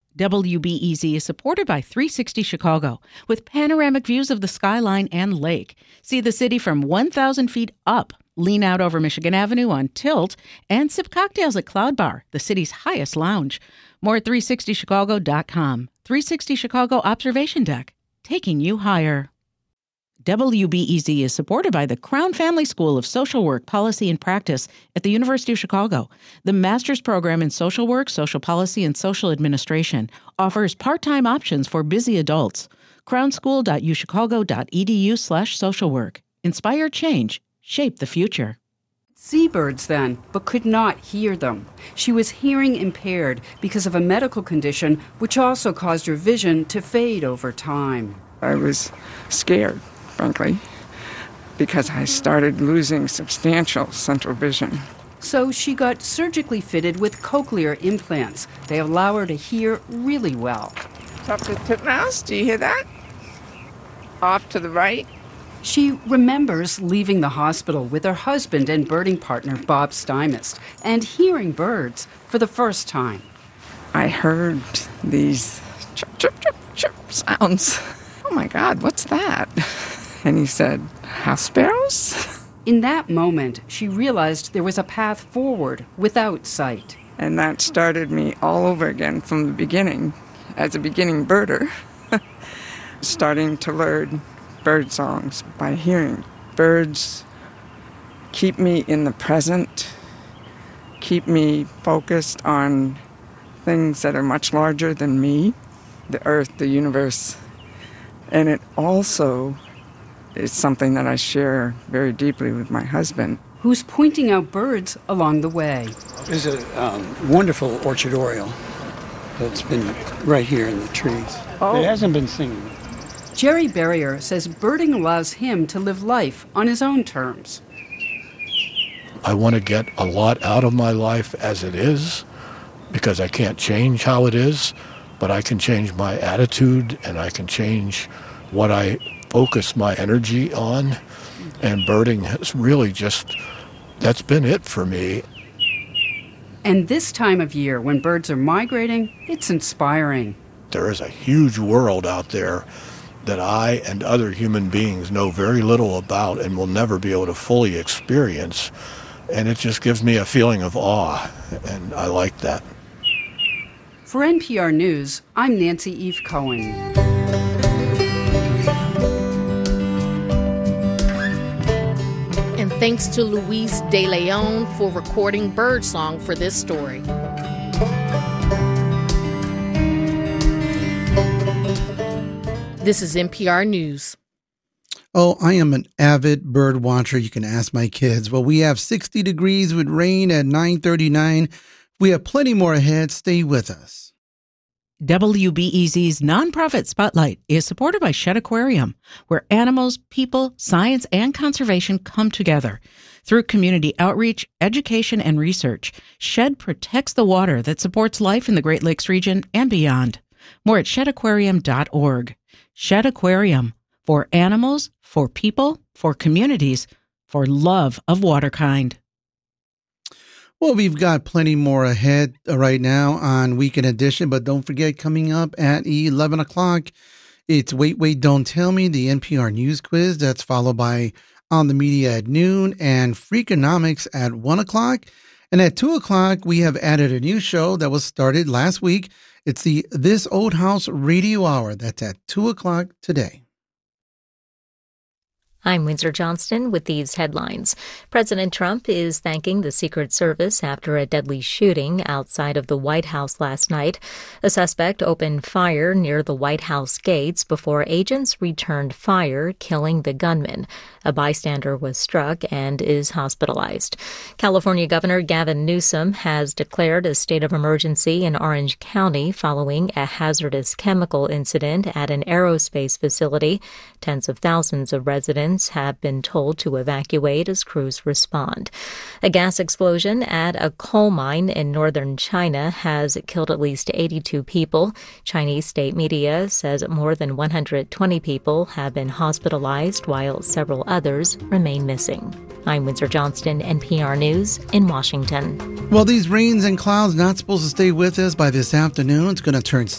WBEZ is supported by 360 Chicago, with panoramic views of the skyline and lake. See the city from 1,000 feet up. Lean out over Michigan Avenue on Tilt and sip cocktails at Cloud Bar, the city's highest lounge. More at 360chicago.com. 360 Chicago Observation Deck, taking you higher. WBEZ is supported by the Crown Family School of Social Work, Policy, and Practice at the University of Chicago. The master's program in social work, social policy, and social administration offers part-time options for busy adults. crownschool.uchicago.edu/socialwork. Inspire change. Shape the future. Seabirds then, but could not hear them. She was hearing impaired because of a medical condition which also caused her vision to fade over time. I was scared, frankly, because I started losing substantial central vision. So she got surgically fitted with cochlear implants. They allow her to hear really well. Up to titmouse, do you hear that? Off to the right. She remembers leaving the hospital with her husband and birding partner, Bob Stymist, and hearing birds for the first time. I heard these chirp, chirp, chirp, chirp sounds. Oh my God, what's that? And he said, house sparrows? In that moment, she realized there was a path forward without sight. And that started me all over again from the beginning, as a beginning birder, starting to learn bird songs by hearing. Birds keep me in the present, keep me focused on things that are much larger than me, the earth, the universe. And it also is something that I share very deeply with my husband, who's pointing out birds along the way. There's a wonderful orchard oriole that's been right here in the trees. It hasn't been singing. Jerry Barrier says birding allows him to live life on his own terms. I want to get a lot out of my life as it is, because I can't change how it is, but I can change my attitude and I can change what I focus my energy on. And birding has really that's been it for me. And this time of year, when birds are migrating, it's inspiring. There is a huge world out there that I and other human beings know very little about and will never be able to fully experience. And it just gives me a feeling of awe, and I like that. For NPR News, I'm Nancy Eve Cohen. And thanks to Luis De Leon for recording Birdsong for this story. This is NPR News. Oh, I am an avid bird watcher. You can ask my kids. Well, we have 60 degrees with rain at 9:39. We have plenty more ahead. Stay with us. WBEZ's nonprofit Spotlight is supported by Shedd Aquarium, where animals, people, science, and conservation come together. Through community outreach, education, and research, Shedd protects the water that supports life in the Great Lakes region and beyond. More at sheddaquarium.org. Shedd Aquarium, for animals, for people, for communities, for love of waterkind. Well, we've got plenty more ahead right now on Weekend Edition, but don't forget, coming up at 11 o'clock, it's Wait, Don't Tell Me, the NPR News Quiz. That's followed by On the Media at noon and Freakonomics at 1 o'clock. And at 2 o'clock, we have added a new show that was started last week. It's the This Old House Radio Hour. That's at 2 o'clock today. I'm Windsor Johnston with these headlines. President Trump is thanking the Secret Service after a deadly shooting outside of the White House last night. A suspect opened fire near the White House gates before agents returned fire, killing the gunman. A bystander was struck and is hospitalized. California Governor Gavin Newsom has declared a state of emergency in Orange County following a hazardous chemical incident at an aerospace facility. Tens of thousands of residents have been told to evacuate as crews respond. A gas explosion at a coal mine in northern China has killed at least 82 people. Chinese state media says more than 120 people have been hospitalized, while several others remain missing. I'm Windsor Johnston, NPR News in Washington. Well, these rains and clouds not supposed to stay with us by this afternoon. It's going to turn